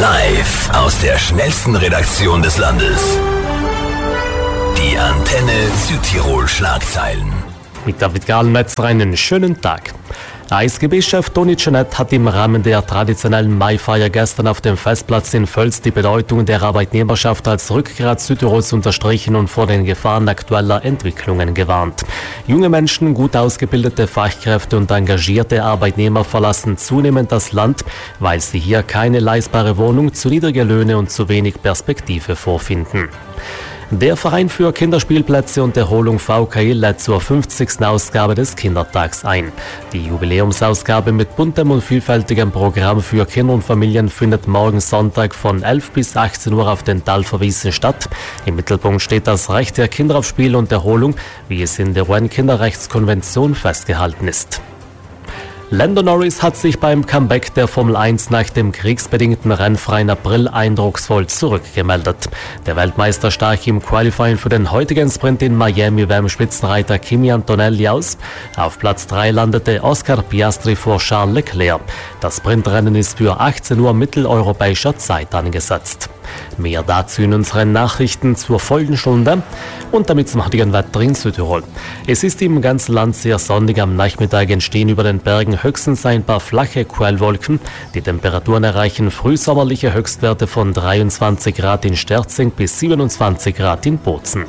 Live aus der schnellsten Redaktion des Landes. Die Antenne Südtirol Schlagzeilen. Mit David Gahlnetzer einen schönen Tag. ASGB-Chef Toni Cenet hat im Rahmen der traditionellen Maifeier gestern auf dem Festplatz in Völs die Bedeutung der Arbeitnehmerschaft als Rückgrat Südtirols unterstrichen und vor den Gefahren aktueller Entwicklungen gewarnt. Junge Menschen, gut ausgebildete Fachkräfte und engagierte Arbeitnehmer verlassen zunehmend das Land, weil sie hier keine leistbare Wohnung, zu niedrige Löhne und zu wenig Perspektive vorfinden. Der Verein für Kinderspielplätze und Erholung VKI lädt zur 50. Ausgabe des Kindertags ein. Die Jubiläumsausgabe mit buntem und vielfältigem Programm für Kinder und Familien findet morgen Sonntag von 11 bis 18 Uhr auf den Talferwiesen statt. Im Mittelpunkt steht das Recht der Kinder auf Spiel und Erholung, wie es in der UN-Kinderrechtskonvention festgehalten ist. Lando Norris hat sich beim Comeback der Formel 1 nach dem kriegsbedingten rennfreien April eindrucksvoll zurückgemeldet. Der Weltmeister stach im Qualifying für den heutigen Sprint in Miami beim Spitzenreiter Kimi Antonelli aus. Auf Platz 3 landete Oscar Piastri vor Charles Leclerc. Das Sprintrennen ist für 18 Uhr mitteleuropäischer Zeit angesetzt. Mehr dazu in unseren Nachrichten zur folgenden Stunde und damit zum heutigen Wetter in Südtirol. Es ist im ganzen Land sehr sonnig. Am Nachmittag entstehen über den Bergen höchstens ein paar flache Quellwolken. Die Temperaturen erreichen frühsommerliche Höchstwerte von 23 Grad in Sterzing bis 27 Grad in Bozen.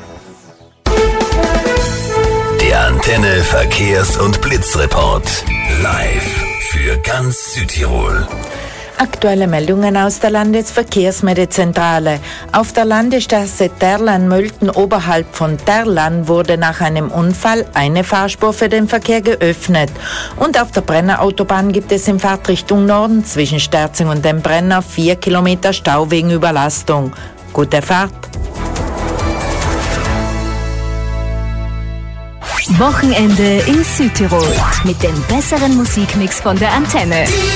Der Antenne Verkehrs- und Blitzreport. Live für ganz Südtirol. Aktuelle Meldungen aus der Landesverkehrsmeldezentrale. Auf der Landesstraße Terlan-Mölten oberhalb von Terlan wurde nach einem Unfall eine Fahrspur für den Verkehr geöffnet. Und auf der Brennerautobahn gibt es in Fahrtrichtung Norden zwischen Sterzing und dem Brenner 4 Kilometer Stau wegen Überlastung. Gute Fahrt! Wochenende in Südtirol mit dem besseren Musikmix von der Antenne.